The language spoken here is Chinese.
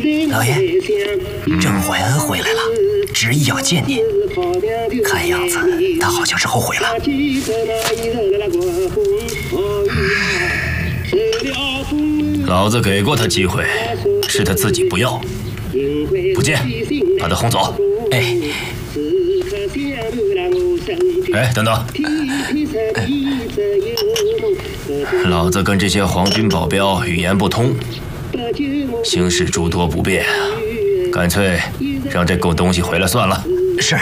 老爷，郑怀恩回来了，执意要见您。看样子他好像是后悔了。 老子给过他机会，是他自己不要。不见，把他轰走。 哎， 哎，等等。老子跟这些皇军保镖语言不通，行事诸多不便，干脆让这狗东西回来算了。 是。